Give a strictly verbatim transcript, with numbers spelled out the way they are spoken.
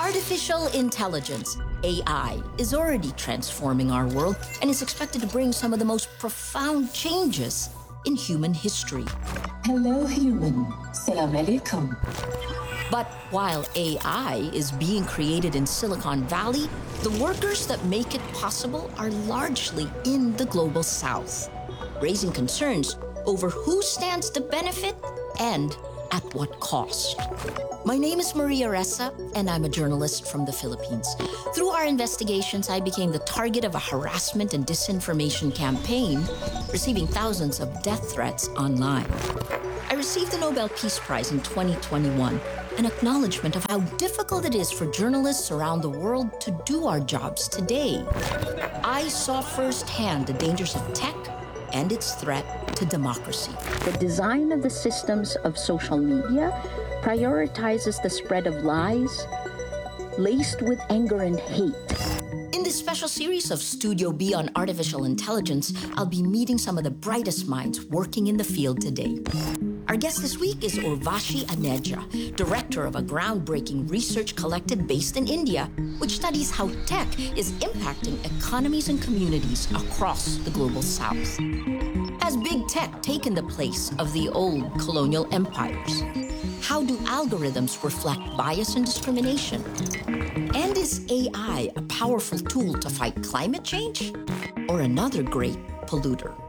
Artificial intelligence, A I, is already transforming our world and is expected to bring some of the most profound changes in human history. Hello, human. Salam alaikum. But while A I is being created in Silicon Valley, the workers that make it possible are largely in the global south, raising concerns over who stands to benefit and at what cost. My name is Maria Ressa, and I'm a journalist from the Philippines. Through our investigations, I became the target of a harassment and disinformation campaign, receiving thousands of death threats online. I received the Nobel Peace Prize in twenty twenty-one, an acknowledgement of how difficult it is for journalists around the world to do our jobs today. I saw firsthand the dangers of tech and its threat to democracy. The design of the systems of social media prioritizes the spread of lies laced with anger and hate. In this special series of Studio B on artificial intelligence, I'll be meeting some of the brightest minds working in the field today. Our guest this week is Urvashi Aneja, director of a groundbreaking research collective based in India, which studies how tech is impacting economies and communities across the global south. Has big tech taken the place of the old colonial empires? How do algorithms reflect bias and discrimination? And is A I a powerful tool to fight climate change or another great polluter?